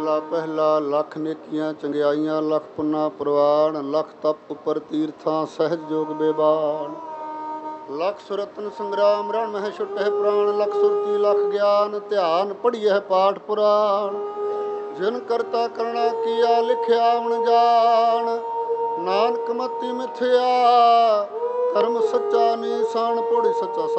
ਲਾ ਪਹਿਲਾ ਲੱਖ ਨੇਕੀਆਂ ਚੰਗਿਆਈਆਂ ਲੱਖ ਪੁੰਨਾ ਪ੍ਰਵਾਨ ਲੱਖ ਤਪ ਉੱਪਰ ਤੀਰਥਾਂ ਸਹਿਜ ਜੋਗ ਬੇਬਾਨ ਲੱਖ ਸੁਰਤਨ ਸੰਗਰਾਮ ਰਣ ਮਹਿ ਛੁਟੇ ਪ੍ਰਾਣ ਲੱਖ ਸੁਰਤੀ ਲੱਖ ਗਿਆਨ ਧਿਆਨ ਪੜ੍ਹੀਐ ਪਾਠ ਪੁਰਾਣ ਜਿਨ ਕਰਤਾ ਕਰਣਾ ਕੀਆ ਲਿਖਿਆ ਹੁਣ ਜਾਣ ਨਾਨਕ ਮਤੀ ਮਿਥਿਆ ਧਰਮ ਸੱਚਾ ਨੀਸਾਨ ਪੋੜੀ ਸੱਚਾ